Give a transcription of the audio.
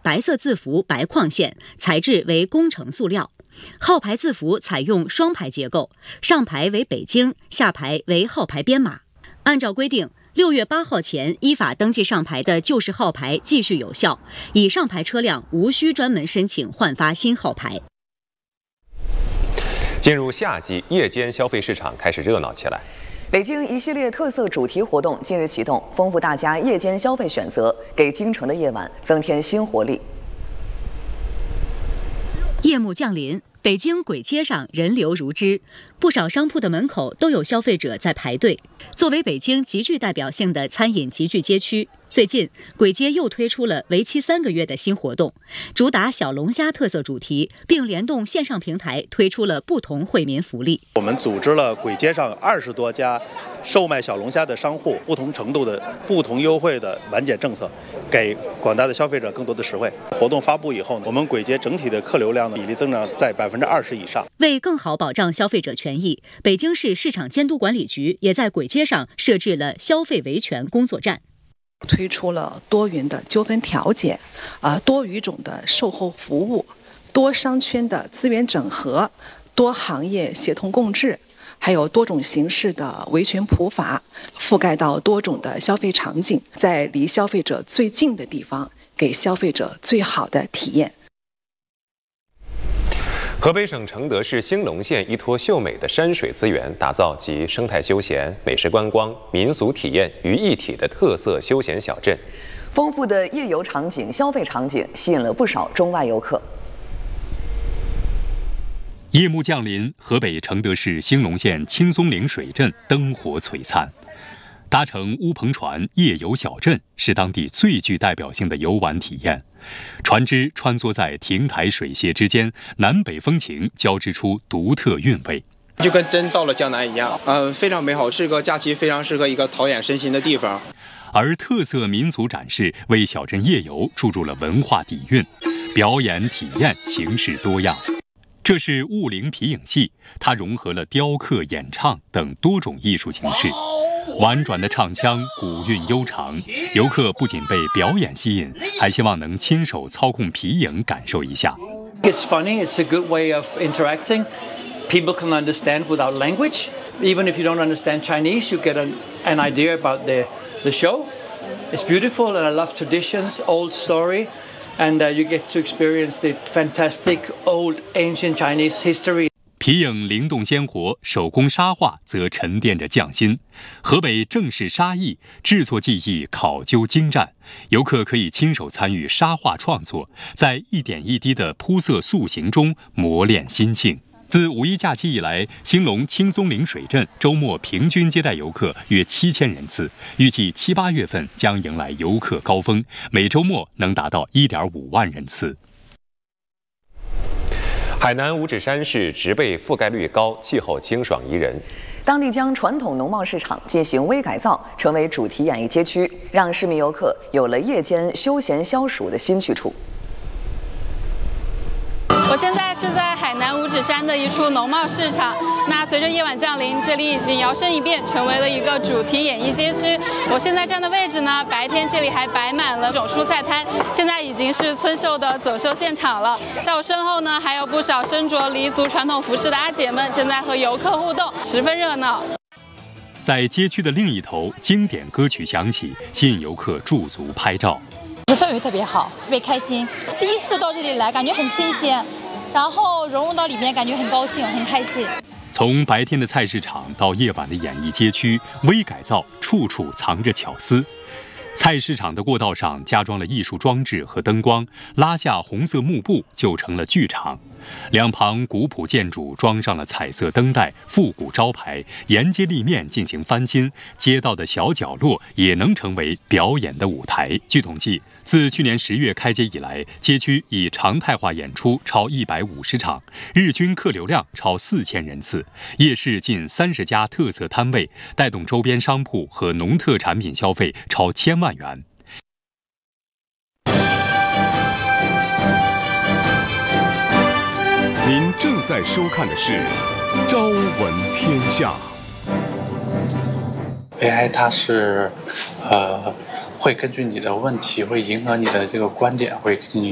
白色字符白框线，材质为工程塑料。号牌字符采用双排结构，上排为北京，下排为号牌编码。按照规定，6月8号前依法登记上牌的旧式号牌继续有效，已上牌车辆无需专门申请换发新号牌。 进入夏季，夜间消费市场开始热闹起来。 北京一系列特色主题活动近日启动，丰富大家夜间消费选择，给京城的夜晚增添新活力。 夜幕降临，北京簋街上人流如织，不少商铺的门口都有消费者在排队。作为北京极具代表性的餐饮集聚街区，最近簋街又推出了为期3个月的新活动，主打小龙虾特色主题，并联动线上平台推出了不同惠民福利。 我们组织了簋街上20多家售卖小龙虾的商户，不同程度的不同优惠的晚减政策，给广大的消费者更多的实惠。活动发布以后，我们簋街整体的客流量比例增长在20%以上。 为更好保障消费者权益，北京市市场监督管理局也在簋街上设置了消费维权工作站。 推出了多元的纠纷调解，多语种的售后服务，多商圈的资源整合，多行业协同共治，还有多种形式的维权普法，覆盖到多种的消费场景，在离消费者最近的地方，给消费者最好的体验。 河北省承德市兴隆县依托秀美的山水资源，打造集生态休闲、美食观光、民俗体验于一体的特色休闲小镇。 丰富的夜游场景、消费场景吸引了不少中外游客。 夜幕降临，河北承德市兴隆县青松岭水镇灯火璀璨。搭乘乌篷船夜游小镇是当地最具代表性的游玩体验。船只穿梭在亭台水榭之间，南北风情交织出独特韵味， 就跟真到了江南一样，非常美好，是个假期非常适合一个陶冶身心的地方。 而特色民俗展示为小镇夜游注入了文化底蕴，表演体验形式多样。这是雾灵皮影戏，它融合了雕刻、演唱等多种艺术形式。婉转的唱腔，古韵悠长，游客不仅被表演吸引，还希望能亲手操控皮影感受一下。 It's funny, it's a good way of interacting. People can understand without language. Even if you don't understand Chinese, you get an idea about the show. It's beautiful and I love traditions, old story, and you get to experience the fantastic old ancient Chinese history. 皮影灵动鲜活，手工沙画则沉淀着匠心。河北正式沙艺制作技艺考究精湛，游客可以亲手参与沙画创作，在一点一滴的铺色塑形中磨练心性。自五一假期以来，兴隆青松岭水镇周末平均接待游客约7000人次，预计7、8月份将迎来游客高峰，每周末能达到1.5万人次。 海南五指山市植被覆盖率高，气候清爽宜人。 当地将传统农贸市场进行微改造，成为主题演艺街区，让市民游客有了夜间休闲消暑的新去处。 我现在是在海南五指山的一处农贸市场。那随着夜晚降临，这里已经摇身一变，成为了一个主题演艺街区。我现在站的位置呢，白天这里还摆满了种蔬菜摊，现在已经是春秀的走秀现场了。在我身后呢，还有不少身着黎族传统服饰的阿姐们正在和游客互动，十分热闹。 在街区的另一头，经典歌曲响起，吸引游客驻足拍照。 氛围特别好，特别开心。第一次到这里来，感觉很新鲜，然后融入到里面，感觉很高兴，很开心。 从白天的菜市场到夜晚的演艺街区，微改造处处藏着巧思。菜市场的过道上加装了艺术装置和灯光，拉下红色幕布就成了剧场。两旁古朴建筑装上了彩色灯带、复古招牌，沿街立面进行翻新，街道的小角落也能成为表演的舞台。据统计，自去年10月开街以来，街区已常态化演出超150场，日均客流量超4000人次，夜市近30家特色摊位，带动周边商铺和农特产品消费超1000万元。 您正在收看的是《朝闻天下》。 AI 它是会根据你的问题，会迎合你的这个观点，会给你